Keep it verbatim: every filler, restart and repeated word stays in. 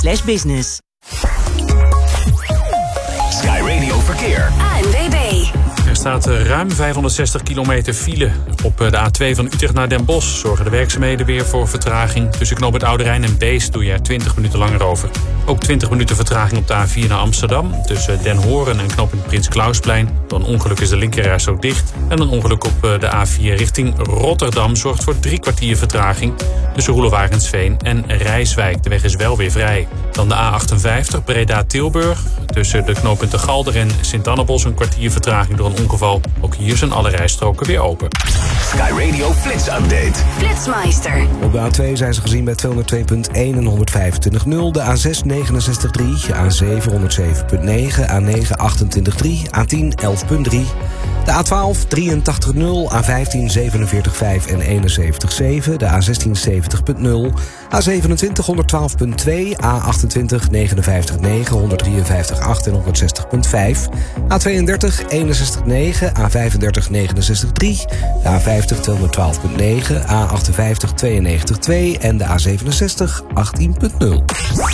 slash business. Sky Radio Verkeer. A N W B. Er staat ruim vijfhonderdzestig kilometer file. Op de A twee van Utrecht naar Den Bosch zorgen de werkzaamheden weer voor vertraging. Tussen knooppunt Oude Rijn en Beest doe je er twintig minuten langer over. Ook twintig minuten vertraging op de A vier naar Amsterdam. Tussen Den Horen en knooppunt Prins Klausplein. Door een ongeluk is de linkerrijstrook dicht. En een ongeluk op de A vier richting Rotterdam zorgt voor drie kwartier vertraging. Tussen Roelewarensveen en Rijswijk. De weg is wel weer vrij. Dan de A achtenvijftig Breda-Tilburg. Tussen de knooppunten Galder en Sint-Annebos een kwartier vertraging door een ongeval. Ook hier zijn alle rijstroken weer open. Sky Radio Flits Update. Flitsmeister. Op de A twee zijn ze gezien bij tweehonderdtwee komma één en honderdvijfentwintig komma nul. De A zes negenenzestig komma drie, A zeven honderdzeven komma negen, A negen achtentwintig komma drie, A tien elf komma drie. De A twaalf drieëntachtig komma nul, A vijftien zevenenveertig komma vijf en eenenzeventig komma zeven. De A zestien zeventig komma nul, A zevenentwintig honderdtwaalf komma twee, A achtentwintig negenenvijftig komma negen, honderdvierenvijftig komma acht en honderdzestig komma vijf. A tweeëndertig eenenzestig komma negen, A vijfendertig negenenzestig komma drie, de A vijftig tweehonderdtwaalf komma negen, A achtenvijftig tweeënnegentig komma twee en de A zevenenzestig achttien komma nul.